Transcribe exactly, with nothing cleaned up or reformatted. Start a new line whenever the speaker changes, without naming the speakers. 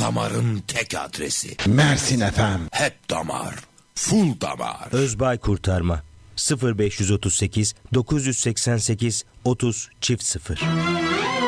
Damarın tek adresi.
Mersin F M.
Hep damar. Full damar.
Özbay Kurtarma sıfır beş otuz sekiz dokuz seksen sekiz otuz çift sıfır.